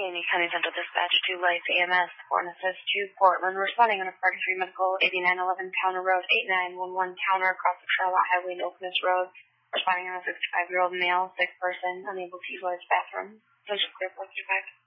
Union County Central Dispatch to Life EMS, Fort Assist to Portland, responding on a Party 3 Medical 8911 Towner Road, 8911 Towner across the Charlotte Highway and Openness Road, responding on a 65-year-old male, sick person, unable to utilize bathroom. Social clear 435.